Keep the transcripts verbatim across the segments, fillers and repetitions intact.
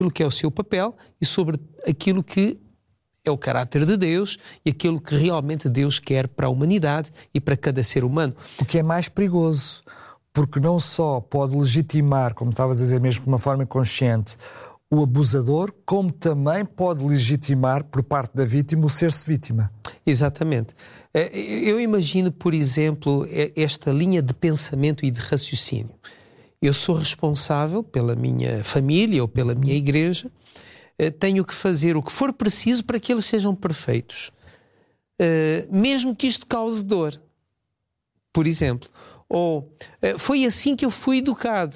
aquilo que é o seu papel e sobre aquilo que é o caráter de Deus e aquilo que realmente Deus quer para a humanidade e para cada ser humano. O que é mais perigoso, porque não só pode legitimar, como estavas a dizer mesmo de uma forma inconsciente, o abusador, como também pode legitimar por parte da vítima o ser-se vítima. Exatamente. Eu imagino, por exemplo, esta linha de pensamento e de raciocínio. Eu sou responsável pela minha família ou pela minha igreja, tenho que fazer o que for preciso para que eles sejam perfeitos. Mesmo que isto cause dor, por exemplo. Ou foi assim que eu fui educado.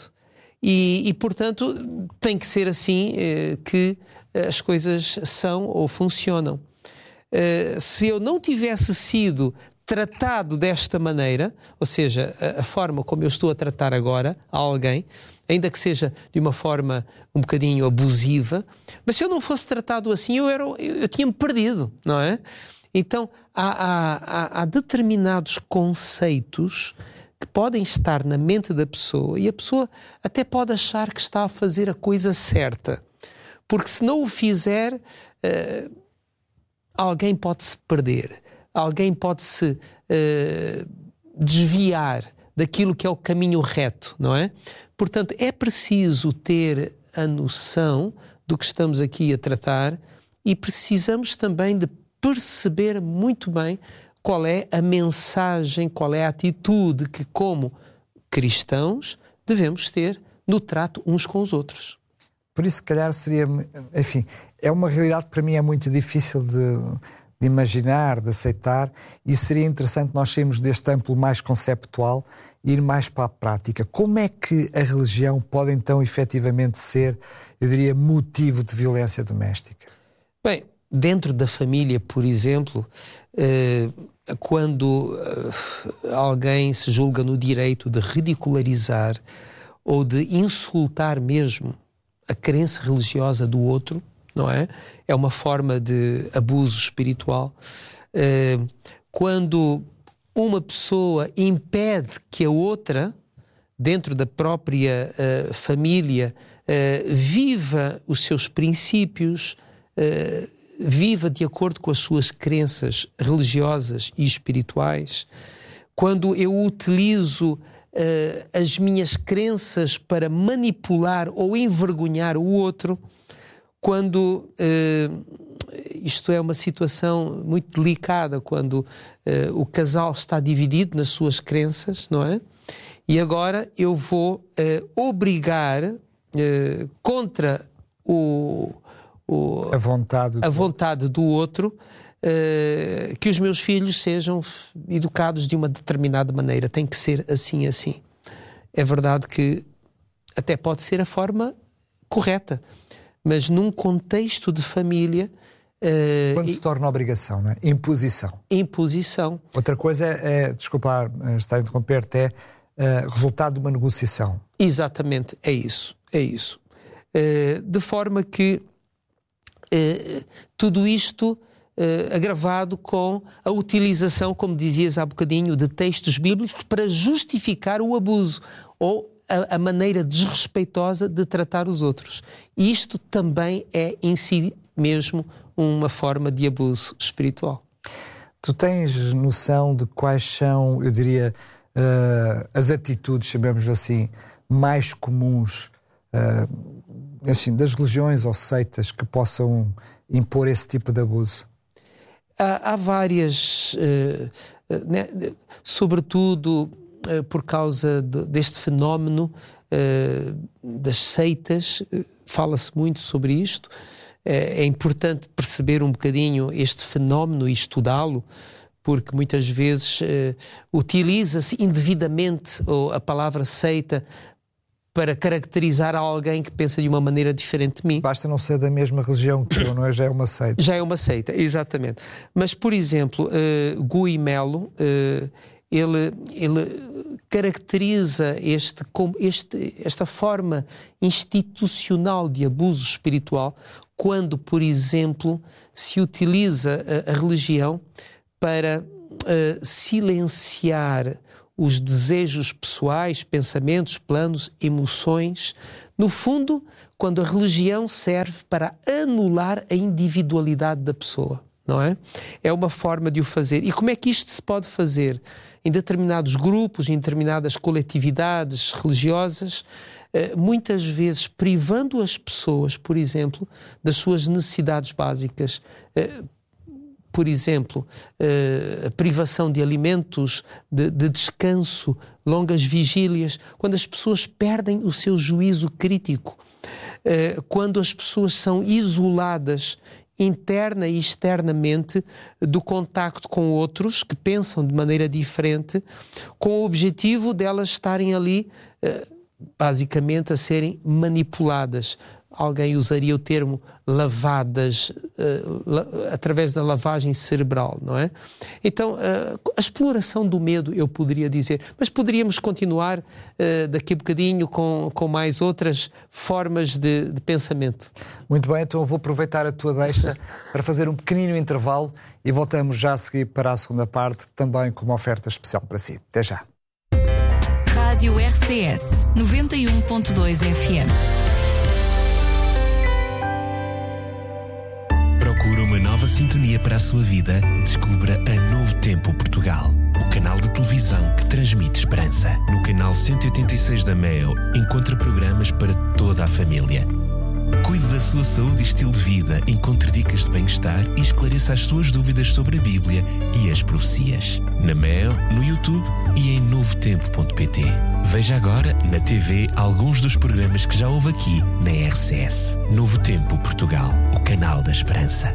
E, e, portanto, tem que ser assim eh, que as coisas são ou funcionam. Eh, se eu não tivesse sido tratado desta maneira, ou seja, a, a forma como eu estou a tratar agora a alguém, ainda que seja de uma forma um bocadinho abusiva, mas se eu não fosse tratado assim, eu, era, eu, eu tinha-me perdido, não é? Então, há, há, há, há determinados conceitos que podem estar na mente da pessoa e a pessoa até pode achar que está a fazer a coisa certa. Porque se não o fizer, uh, alguém pode-se perder. Alguém pode-se uh, desviar daquilo que é o caminho reto, não é? Portanto, é preciso ter a noção do que estamos aqui a tratar e precisamos também de perceber muito bem qual é a mensagem, qual é a atitude que, como cristãos, devemos ter no trato uns com os outros. Por isso, se calhar, seria... Enfim, é uma realidade que para mim é muito difícil de, de imaginar, de aceitar, e seria interessante nós sairmos deste âmbito mais conceptual e ir mais para a prática. Como é que a religião pode, então, efetivamente ser, eu diria, motivo de violência doméstica? Bem, dentro da família, por exemplo... Eh, quando uh, alguém se julga no direito de ridicularizar ou de insultar mesmo a crença religiosa do outro, não é? É uma forma de abuso espiritual. Uh, quando uma pessoa impede que a outra, dentro da própria uh, família, uh, viva os seus princípios, uh, viva de acordo com as suas crenças religiosas e espirituais, quando eu utilizo uh, as minhas crenças para manipular ou envergonhar o outro, quando uh, isto é uma situação muito delicada, quando uh, o casal está dividido nas suas crenças, não é? E agora eu vou uh, obrigar uh, contra o O, a vontade do, a vontade do outro, uh, que os meus filhos sejam educados de uma determinada maneira. Tem que ser assim, assim. É verdade que até pode ser a forma correta, mas num contexto de família... Uh, Quando se torna obrigação, não é? Imposição. Imposição. Outra coisa é, é desculpa estar a interromper-te, é uh, resultado de uma negociação. Exatamente, é isso. É isso. Uh, de forma que Uh, tudo isto uh, agravado com a utilização, como dizias há bocadinho, de textos bíblicos para justificar o abuso ou a, a maneira desrespeitosa de tratar os outros. E isto também é em si mesmo uma forma de abuso espiritual. Tu tens noção de quais são, eu diria, uh, as atitudes, chamemos assim, mais comuns uh, assim, das religiões ou seitas que possam impor esse tipo de abuso? Há, há várias, uh, uh, né, sobretudo uh, por causa de, deste fenómeno uh, das seitas, uh, fala-se muito sobre isto. Uh, é importante perceber um bocadinho este fenómeno e estudá-lo, porque muitas vezes uh, utiliza-se indevidamente ou a palavra seita para caracterizar alguém que pensa de uma maneira diferente de mim. Basta não ser da mesma religião que eu, não é? Já é uma seita. Já é uma seita, exatamente. Mas, por exemplo, uh, Gui Melo, uh, ele, ele caracteriza este, este, esta forma institucional de abuso espiritual quando, por exemplo, se utiliza a, a religião para uh, silenciar os desejos pessoais, pensamentos, planos, emoções, no fundo, quando a religião serve para anular a individualidade da pessoa, não é? É uma forma de o fazer. E como é que isto se pode fazer? Em determinados grupos, em determinadas coletividades religiosas, muitas vezes privando as pessoas, por exemplo, das suas necessidades básicas. Por exemplo, a privação de alimentos, de, de descanso, longas vigílias, quando as pessoas perdem o seu juízo crítico, quando as pessoas são isoladas interna e externamente do contacto com outros que pensam de maneira diferente, com o objetivo delas estarem ali, basicamente, a serem manipuladas. Alguém usaria o termo lavadas, uh, la, através da lavagem cerebral, não é? Então, uh, a exploração do medo, eu poderia dizer, mas poderíamos continuar uh, daqui a bocadinho com, com mais outras formas de, de pensamento. Muito bem, então eu vou aproveitar a tua deixa para fazer um pequenino intervalo e voltamos já a seguir para a segunda parte, também com uma oferta especial para si. Até já. Rádio R C S noventa e um ponto dois F M. Procura uma nova sintonia para a sua vida? Descubra a Novo Tempo Portugal, o canal de televisão que transmite esperança. No canal cento e oitenta e seis da Meo, encontra programas para toda a família. Cuide da sua saúde e estilo de vida, encontre dicas de bem-estar e esclareça as suas dúvidas sobre a Bíblia e as profecias. Na Meo, no YouTube e em novo tempo ponto pt. Veja agora na T V alguns dos programas que já houve aqui na R C S. Novo Tempo Portugal, o canal da esperança.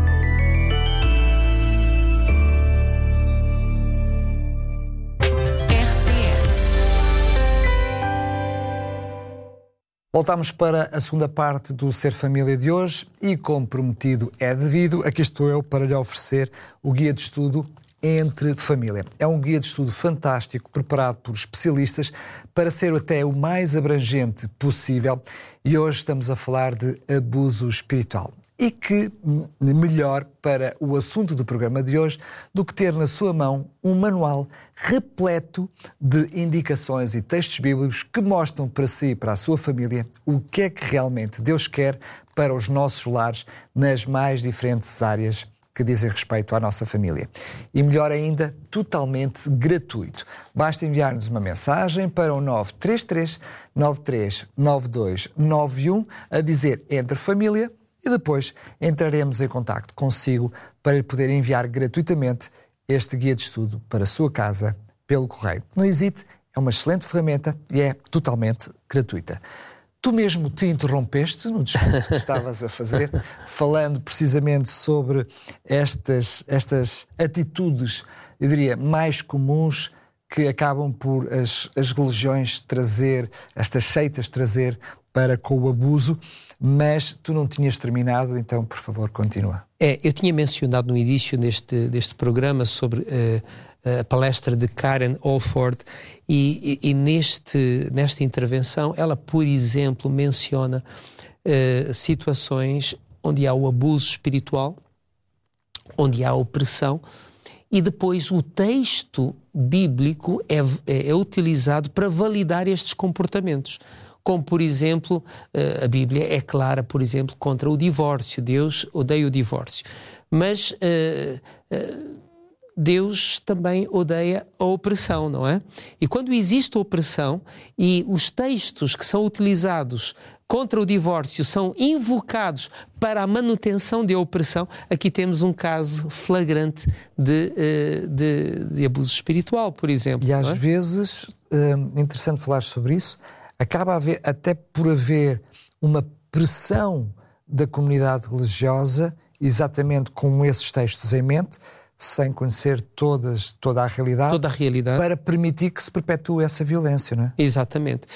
Voltamos para a segunda parte do Ser Família de hoje e, como prometido é devido, aqui estou eu para lhe oferecer o guia de estudo Entre Família. É um guia de estudo fantástico, preparado por especialistas para ser até o mais abrangente possível, e hoje estamos a falar de abuso espiritual. E que melhor para o assunto do programa de hoje do que ter na sua mão um manual repleto de indicações e textos bíblicos que mostram para si e para a sua família o que é que realmente Deus quer para os nossos lares nas mais diferentes áreas que dizem respeito à nossa família. E melhor ainda, totalmente gratuito. Basta enviar-nos uma mensagem para o nove três três, nove três nove dois nove um a dizer Entre Família, e depois entraremos em contacto consigo para lhe poder enviar gratuitamente este guia de estudo para a sua casa pelo correio. Não hesite, é uma excelente ferramenta e é totalmente gratuita. Tu mesmo te interrompeste no discurso que estavas a fazer, falando precisamente sobre estas, estas atitudes, eu diria, mais comuns que acabam por as, as religiões trazer, estas seitas trazer para com o abuso, mas tu não tinhas terminado, então, por favor, continua. É, eu tinha mencionado no início deste, deste programa sobre uh, a palestra de Karen Alford e, e, e neste, nesta intervenção ela, por exemplo, menciona uh, situações onde há o abuso espiritual, onde há a opressão, e depois o texto bíblico é, é, é utilizado para validar estes comportamentos. Como, por exemplo, a Bíblia é clara, por exemplo, contra o divórcio. Deus odeia o divórcio. Mas uh, uh, Deus também odeia a opressão, não é? E quando existe opressão e os textos que são utilizados contra o divórcio são invocados para a manutenção da opressão, aqui temos um caso flagrante de, uh, de, de abuso espiritual, por exemplo. E às não é? vezes, é interessante falar sobre isso, acaba a haver, até por haver uma pressão da comunidade religiosa, exatamente com esses textos em mente, sem conhecer todas, toda a realidade, toda a realidade, para permitir que se perpetue essa violência, não é? Exatamente.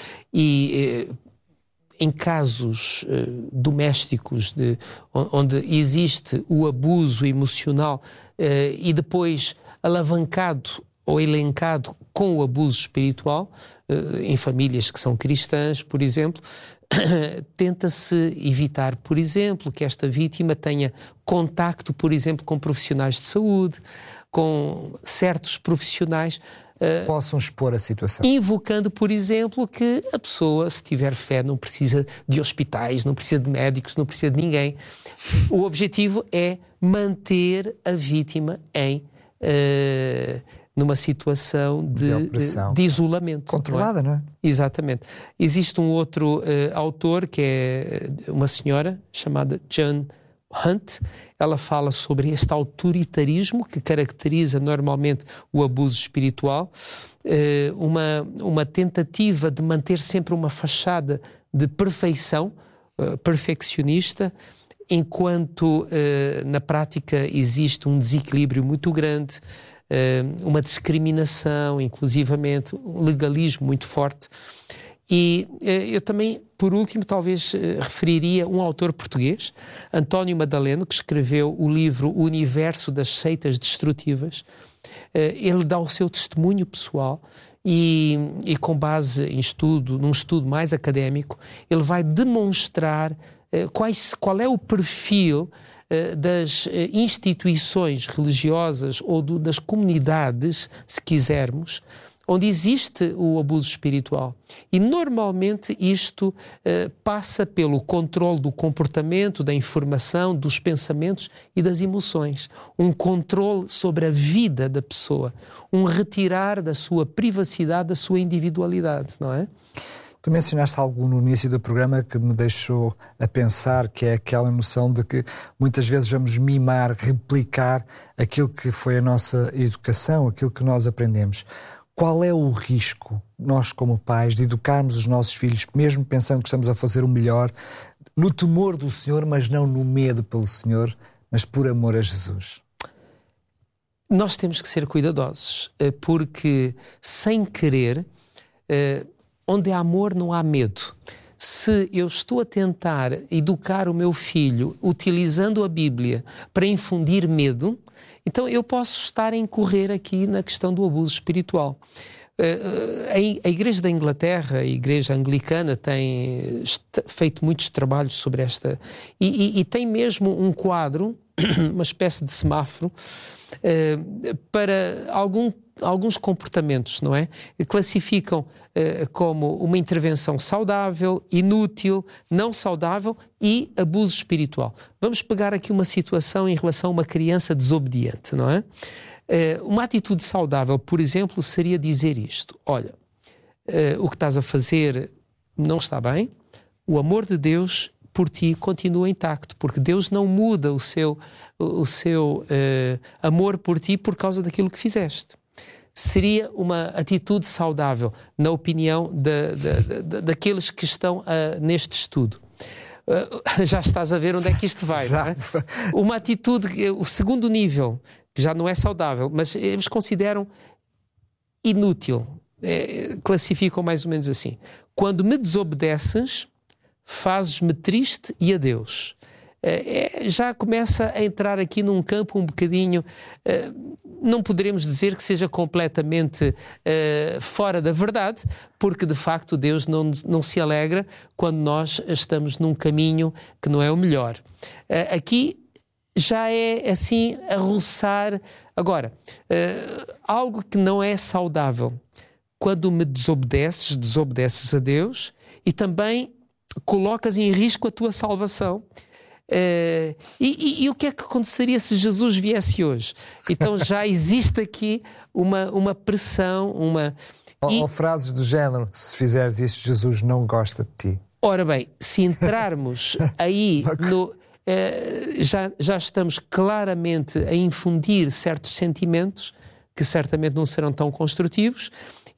E eh, em casos eh, domésticos de, onde existe o abuso emocional eh, e depois alavancado ou elencado com o abuso espiritual, em famílias que são cristãs, por exemplo, tenta-se evitar, por exemplo, que esta vítima tenha contacto, por exemplo, com profissionais de saúde, com certos profissionais, uh, possam expor a situação. Invocando, por exemplo, que a pessoa, se tiver fé, não precisa de hospitais, não precisa de médicos, não precisa de ninguém. O objetivo é manter a vítima em uh, numa situação de, de, de isolamento. Controlada, não é? Não é? Exatamente. Existe um outro uh, autor, que é uma senhora chamada Joan Hunt. Ela fala sobre este autoritarismo que caracteriza normalmente o abuso espiritual, uma, uma tentativa de manter sempre uma fachada de perfeição, perfeccionista, enquanto na prática existe um desequilíbrio muito grande, uma discriminação, inclusivamente, um legalismo muito forte. E eu também, por último, talvez referiria um autor português, António Madaleno, que escreveu o livro O Universo das Seitas Destrutivas. Ele dá o seu testemunho pessoal e, e com base em estudo, num estudo mais académico, ele vai demonstrar quais, qual é o perfil das instituições religiosas ou do, das comunidades, se quisermos, onde existe o abuso espiritual. E normalmente isto uh, passa pelo controle do comportamento, da informação, dos pensamentos e das emoções. Um controle sobre a vida da pessoa. Um retirar da sua privacidade, da sua individualidade, não é? Tu mencionaste algo no início do programa que me deixou a pensar, que é aquela noção de que muitas vezes vamos mimar, replicar aquilo que foi a nossa educação, aquilo que nós aprendemos. Qual é o risco, nós como pais, de educarmos os nossos filhos, mesmo pensando que estamos a fazer o melhor, no temor do Senhor, mas não no medo pelo Senhor, mas por amor a Jesus? Nós temos que ser cuidadosos, porque sem querer, onde há amor não há medo. Se eu estou a tentar educar o meu filho utilizando a Bíblia para infundir medo, então eu posso estar a incorrer aqui na questão do abuso espiritual. A Igreja da Inglaterra, a Igreja Anglicana, tem feito muitos trabalhos sobre esta... E, e, e tem mesmo um quadro, uma espécie de semáforo, para algum, alguns comportamentos, não é? Classificam como uma intervenção saudável, inútil, não saudável e abuso espiritual. Vamos pegar aqui uma situação em relação a uma criança desobediente, não é? Uma atitude saudável, por exemplo, seria dizer isto: olha, o que estás a fazer não está bem, o amor de Deus por ti continua intacto, porque Deus não muda o seu, o seu uh, amor por ti por causa daquilo que fizeste. Seria uma atitude saudável, na opinião de, de, de, daqueles que estão uh, neste estudo. Uh, já estás a ver onde é que isto vai, não é? Uma atitude, o segundo nível, que já não é saudável, mas eles consideram inútil, é, classificam mais ou menos assim: quando me desobedeces, fazes-me triste e adeus. É, já começa a entrar aqui num campo um bocadinho, é, não poderemos dizer que seja completamente é, fora da verdade, porque de facto Deus não, não se alegra quando nós estamos num caminho que não é o melhor. É, aqui já é assim a roçar. Agora, é, algo que não é saudável: quando me desobedeces, desobedeces a Deus e também colocas em risco a tua salvação. Uh, e, e, e o que é que aconteceria se Jesus viesse hoje? Então já existe aqui uma, uma pressão, uma... Ou, e... ou frases do género: se fizeres isso, Jesus não gosta de ti. Ora bem, se entrarmos aí no... Uh, já, já estamos claramente a infundir certos sentimentos que certamente não serão tão construtivos.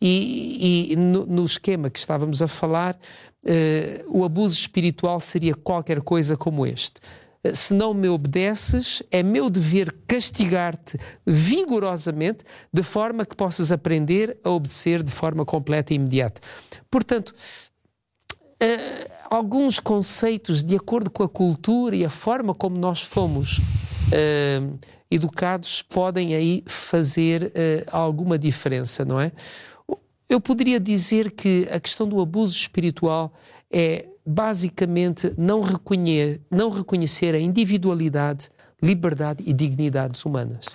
E, e no, no esquema que estávamos a falar, uh, o abuso espiritual seria qualquer coisa como este: uh, se não me obedeces, é meu dever castigar-te vigorosamente, de forma que possas aprender a obedecer de forma completa e imediata. Portanto, uh, alguns conceitos, de acordo com a cultura e a forma como nós fomos uh, educados, podem aí fazer uh, alguma diferença, não é? Eu poderia dizer que a questão do abuso espiritual é basicamente não reconhecer, não reconhecer a individualidade, liberdade e dignidades humanas.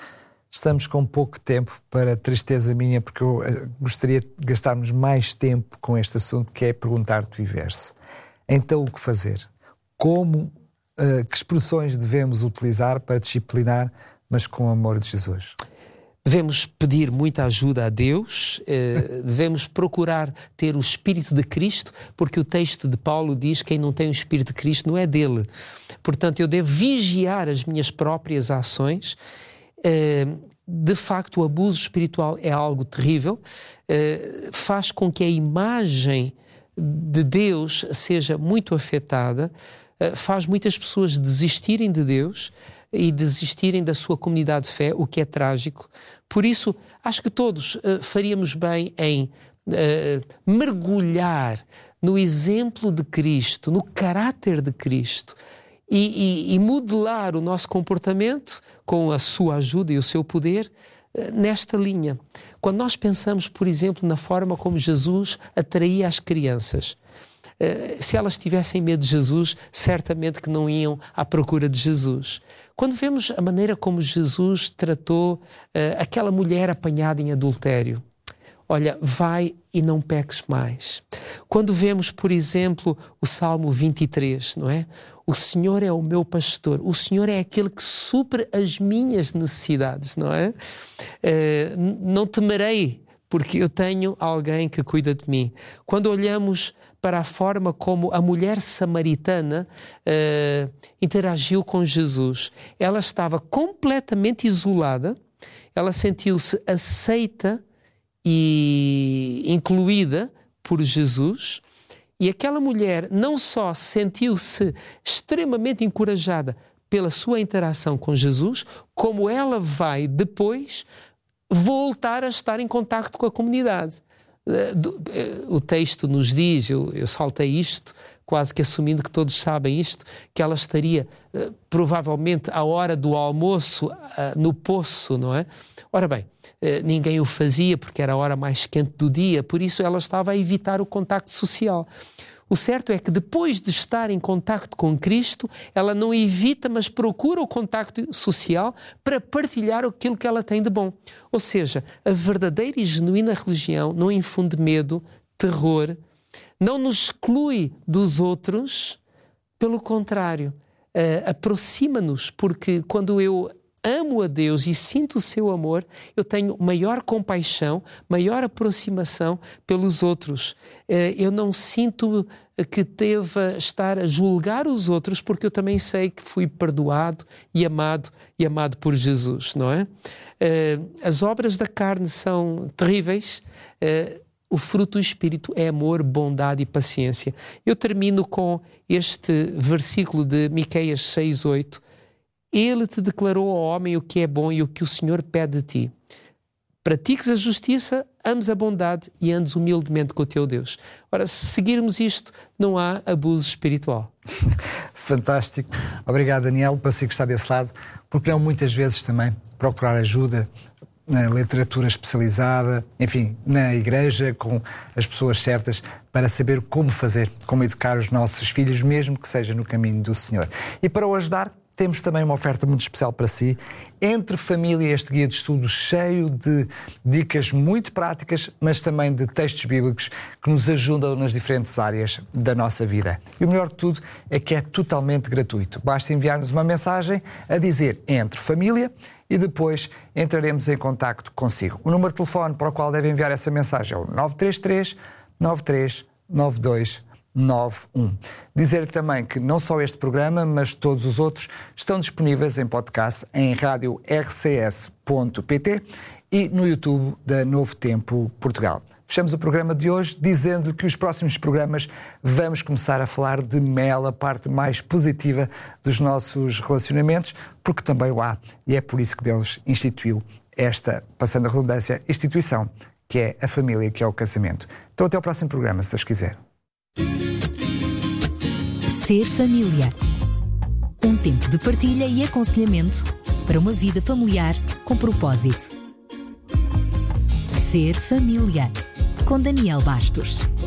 estamos com pouco tempo, para tristeza minha, porque eu gostaria de gastarmos mais tempo com este assunto, que é perguntar-te o inverso. Então, o que fazer? Como, uh, que expressões devemos utilizar para disciplinar, mas com o amor de Jesus? Devemos pedir muita ajuda a Deus, eh, devemos procurar ter o Espírito de Cristo, porque o texto de Paulo diz que quem não tem o Espírito de Cristo não é dele. Portanto, eu devo vigiar as minhas próprias ações. Eh, de facto, o abuso espiritual é algo terrível, eh, faz com que a imagem de Deus seja muito afetada, eh, faz muitas pessoas desistirem de Deus e desistirem da sua comunidade de fé, o que é trágico. Por isso, acho que todos uh, faríamos bem em uh, mergulhar no exemplo de Cristo, no caráter de Cristo e, e, e modelar o nosso comportamento com a sua ajuda e o seu poder uh, nesta linha. Quando nós pensamos, por exemplo, na forma como Jesus atraía as crianças, Uh, se elas tivessem medo de Jesus, certamente que não iam à procura de Jesus. Quando vemos a maneira como Jesus tratou uh, aquela mulher apanhada em adultério, olha, vai e não peques mais. Quando vemos, por exemplo, o Salmo vinte e três, não é? O Senhor é o meu pastor, o Senhor é aquele que supre as minhas necessidades, não é? Uh, não temerei, porque eu tenho alguém que cuida de mim. Quando olhamos para a forma como a mulher samaritana uh, interagiu com Jesus, ela estava completamente isolada, ela sentiu-se aceita e incluída por Jesus, e aquela mulher não só sentiu-se extremamente encorajada pela sua interação com Jesus, como ela vai depois voltar a estar em contacto com a comunidade. O texto nos diz, eu, eu saltei isto, quase que assumindo que todos sabem isto, que ela estaria uh, provavelmente à hora do almoço uh, no poço, não é? Ora bem, uh, ninguém o fazia porque era a hora mais quente do dia, por isso ela estava a evitar o contacto social. O certo é que depois de estar em contacto com Cristo, ela não evita, mas procura o contacto social para partilhar aquilo que ela tem de bom. Ou seja, a verdadeira e genuína religião não infunde medo, terror, não nos exclui dos outros, pelo contrário, uh, aproxima-nos, porque quando eu amo a Deus e sinto o seu amor, eu tenho maior compaixão, maior aproximação pelos outros. Eu não sinto que deva estar a julgar os outros, porque eu também sei que fui perdoado e amado e amado por Jesus, não é? As obras da carne são terríveis. O fruto do Espírito é amor, bondade e paciência. Eu termino com este versículo de Miqueias seis, oito. Ele te declarou ao homem o que é bom e o que o Senhor pede de ti. Pratiques a justiça, ames a bondade e andes humildemente com o teu Deus. Ora, se seguirmos isto, não há abuso espiritual. Fantástico. Obrigado, Daniel, por si que está desse lado, porque não muitas vezes também procurar ajuda na literatura especializada, enfim, na igreja, com as pessoas certas, para saber como fazer, como educar os nossos filhos, mesmo que seja no caminho do Senhor. E para o ajudar, temos também uma oferta muito especial para si. Entre Família, este guia de estudo cheio de dicas muito práticas, mas também de textos bíblicos que nos ajudam nas diferentes áreas da nossa vida. E o melhor de tudo é que é totalmente gratuito. Basta enviar-nos uma mensagem a dizer Entre Família e depois entraremos em contacto consigo. O número de telefone para o qual deve enviar essa mensagem é o nove três três, nove três nove dois nove um. Dizer também que não só este programa, mas todos os outros estão disponíveis em podcast em rádio r c s ponto p t e no YouTube da Novo Tempo Portugal. Fechamos o programa de hoje dizendo que os próximos programas vamos começar a falar de mel, a parte mais positiva dos nossos relacionamentos, porque também o há, e é por isso que Deus instituiu esta, passando a redundância, instituição, que é a família, que é o casamento. Então até ao próximo programa, se Deus quiser. Ser família. Um tempo de partilha e aconselhamento para uma vida familiar com propósito. Ser família. Com Daniel Bastos.